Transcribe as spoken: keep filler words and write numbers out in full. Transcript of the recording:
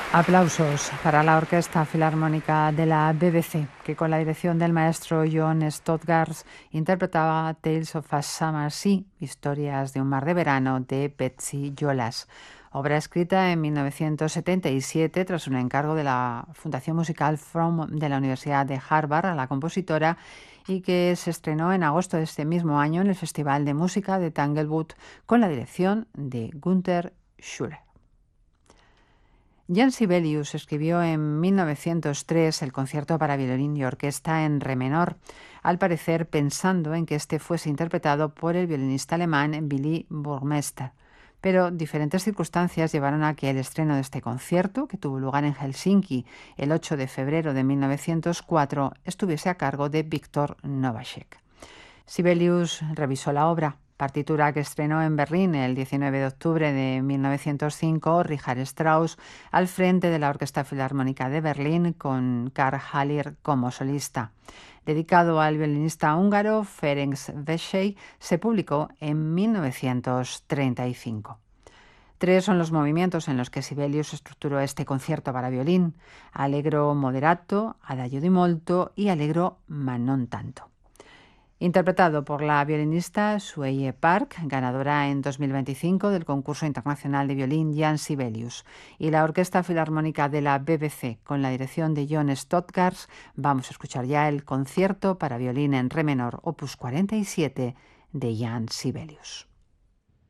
Aplausos para la Orquesta Filarmónica de la B B C, que con la dirección del maestro John Stoddard interpretaba Tales of a Summer Sea, Historias de un mar de verano, de Betsy Jolas, obra escrita en mil novecientos setenta y siete tras un encargo de la Fundación Musical From de la Universidad de Harvard a la compositora y que se estrenó en agosto de este mismo año en el Festival de Música de Tanglewood con la dirección de Gunther Schuller. Jan Sibelius escribió en mil novecientos tres el concierto para violín y orquesta en re menor, al parecer pensando en que este fuese interpretado por el violinista alemán Willy Burmester. Pero diferentes circunstancias llevaron a que el estreno de este concierto, que tuvo lugar en Helsinki el ocho de febrero de mil novecientos cuatro, estuviese a cargo de Viktor Novacek. Sibelius revisó la obra, partitura que estrenó en Berlín el diecinueve de octubre de mil novecientos cinco Richard Strauss al frente de la Orquesta Filarmónica de Berlín con Karl Haller como solista. Dedicado al violinista húngaro Ferenc Vecsey, se publicó en mil novecientos treinta y cinco. Tres son los movimientos en los que Sibelius estructuró este concierto para violín: Allegro moderato, Adagio di molto y Allegro ma non tanto. Interpretado por la violinista Sueye Park, ganadora en dos mil veinticinco del concurso internacional de violín Jan Sibelius, y la Orquesta Filarmónica de la B B C, con la dirección de John Stoddard, vamos a escuchar ya el concierto para violín en re menor, opus cuarenta y siete, de Jan Sibelius.